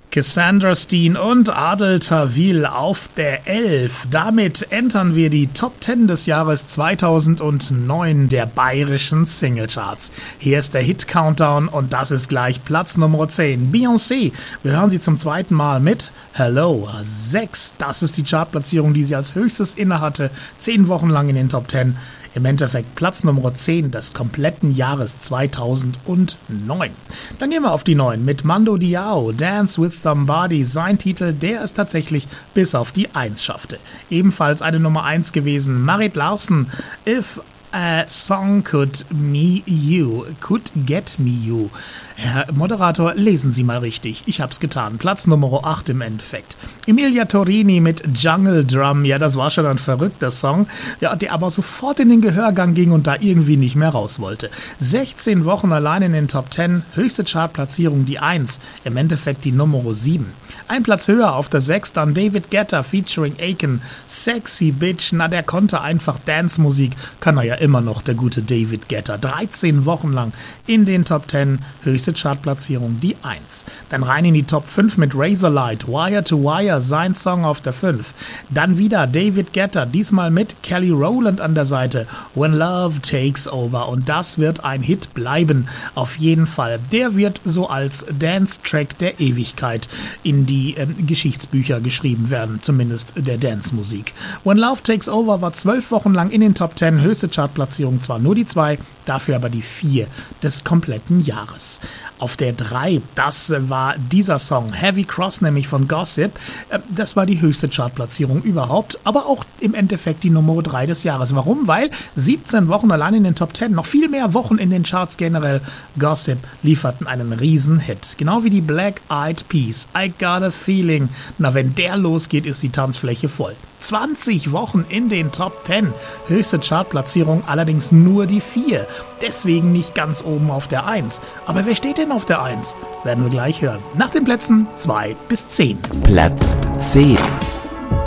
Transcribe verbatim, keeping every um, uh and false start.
Cassandra Steen und Adel Tawil auf der elf. Damit entern wir die Top zehn des Jahres zweitausendneun der bayerischen Singlecharts. Hier ist der Hit-Countdown und das ist gleich Platz Nummer zehn. Beyoncé, wir hören sie zum zweiten Mal mit Hello. sechs, das ist die Chartplatzierung, die sie als höchstes innehatte. Zehn Wochen lang in den Top zehn. Im Endeffekt Platz Nummer zehn des kompletten Jahres zweitausendneun. Dann gehen wir auf die neun mit Mando Diao, Dance with Somebody. Sein Titel, der es tatsächlich bis auf die eins schaffte. Ebenfalls eine Nummer eins gewesen, Marit Larsen, If a Song Could Me You, Could Get Me You. Herr Moderator, lesen Sie mal richtig. Ich hab's getan. Platz Nummer acht im Endeffekt. Emilia Torini mit Jungle Drum. Ja, das war schon ein verrückter Song, ja, der aber sofort in den Gehörgang ging und da irgendwie nicht mehr raus wollte. sechzehn Wochen allein in den Top zehn. Höchste Chartplatzierung die eins. Im Endeffekt die Nummer sieben. Ein Platz höher auf der sechs, dann David Guetta featuring Aiken. Sexy Bitch. Na, der konnte einfach Dance-Musik. Kann er ja immer noch, der gute David Guetta. dreizehn Wochen lang in den Top zehn. Höchste Chartplatzierung die eins. Dann rein in die Top fünf mit Razorlight, Wire to Wire, sein Song auf der fünf. Dann wieder David Guetta, diesmal mit Kelly Rowland an der Seite, When Love Takes Over. Und das wird ein Hit bleiben, auf jeden Fall. Der wird so als Dance-Track der Ewigkeit in die ähm, Geschichtsbücher geschrieben werden, zumindest der Dance-Musik. When Love Takes Over war zwölf Wochen lang in den Top zehn, höchste Chartplatzierung zwar nur die zwei, dafür aber die vier des kompletten Jahres. Auf der drei, das war dieser Song, Heavy Cross, nämlich von Gossip. Das war die höchste Chartplatzierung überhaupt, aber auch im Endeffekt die Nummer drei des Jahres. Warum? Weil siebzehn Wochen allein in den Top zehn, noch viel mehr Wochen in den Charts generell, Gossip lieferten einen riesen Hit. Genau wie die Black Eyed Peas, I Got a Feeling. Na, wenn der losgeht, ist die Tanzfläche voll. zwanzig Wochen in den Top zehn. Höchste Chartplatzierung allerdings nur die vier. Deswegen nicht ganz oben auf der eins. Aber wer steht denn auf der eins? Werden wir gleich hören. Nach den Plätzen zwei bis zehn. Platz zehn.